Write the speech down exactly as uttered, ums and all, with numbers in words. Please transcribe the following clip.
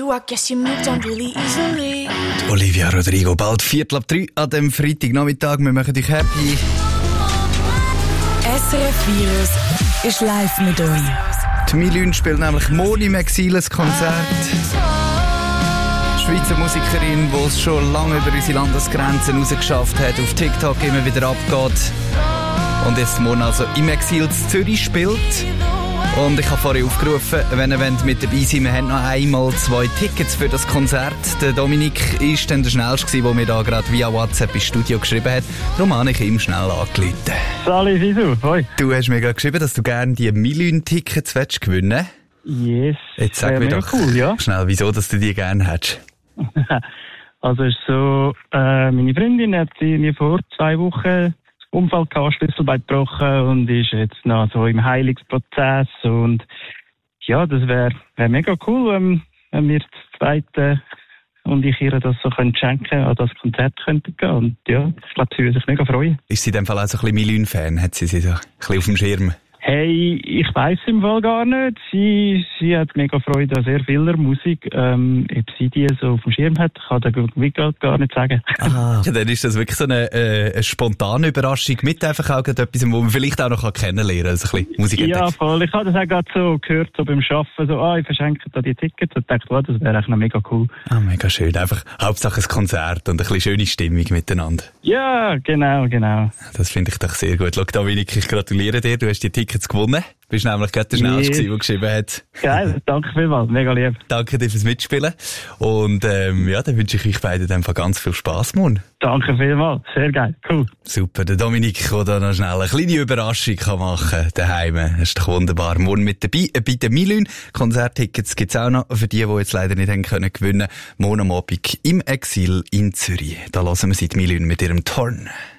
you, I guess you moved on really easily. Olivia Rodrigo, bald Viertel ab drei an dem Freitagnachmittag. Wir machen dich happy. S R F Virus ist live mit euch. Die Milün spielt nämlich morgen im Exil ein Konzert. Schweizer Musikerin, die es schon lange über unsere Landesgrenzen rausgeschafft hat, auf TikTok immer wieder abgeht und jetzt morgen also im Exil in Zürich spielt. Und ich habe vorhin aufgerufen, wenn ihr mit dabei seid, wir haben noch einmal zwei Tickets für das Konzert. Der Dominik war dann der Schnellste, der mir da gerade via WhatsApp ins Studio geschrieben hat. Darum habe ich ihm schnell angerufen. Salut, Sisu, hoi. Du hast mir gerade geschrieben, dass du gerne die Milün-Tickets gewinnen willst. Yes. Jetzt sag äh, mir doch cool, ja? schnell, wieso dass du die gerne hättest. Also es ist so, äh, meine Freundin hat mir vor zwei Wochen einen Unfall gehabt, Schlüsselbein gebrochen und ist jetzt noch so im Heilungsprozess und ja, das wäre wär mega cool, wenn, wenn wir das zweite und ich ihr das so können schenken, an das Konzert könnten gehen und ja, ich glaube, sie würde sich mega freuen. Ist sie in dem Fall auch so ein bisschen Milün-Fan? Hat sie sie so ein bisschen auf dem Schirm? Hey, ich weiss im Fall gar nicht. Sie, sie hat mega Freude an sehr vieler Musik. Ähm, ob sie die so auf dem Schirm hat, kann ich wirklich gar nicht sagen. Ah, ja, dann ist das wirklich so eine, äh, eine spontane Überraschung mit einfach auch etwas, wo man vielleicht auch noch kennenlernen kann. Also ein bisschen Musik. Ja, voll. Ich habe das auch gerade so gehört, so beim Arbeiten, so, ah, ich verschenke da die Tickets und dachte, oh, das wäre eigentlich noch mega cool. Ah, mega schön. Einfach Hauptsache ein Konzert und ein bisschen schöne Stimmung miteinander. Ja, genau, genau. Das finde ich doch sehr gut. Schau, Dominik, ich gratuliere dir. Du hast die Tickets gewonnen. Du bist nämlich gerade der Schnellste, der geschrieben hat. Geil, danke vielmals, mega lieb. Danke dir fürs Mitspielen. Und ähm, ja, dann wünsche ich euch beiden einfach ganz viel Spass morgen. Danke vielmals, sehr geil, cool. Super, der Dominik, der da noch schnell eine kleine Überraschung machen kann daheim. Das ist doch wunderbar. Morgen mit dabei bei den Milün. Konzerttickets gibt's auch noch für die, die jetzt leider nicht haben können gewinnen. Morgen am Abend im Exil in Zürich. Da hören wir sie die Milün mit ihrem Torn.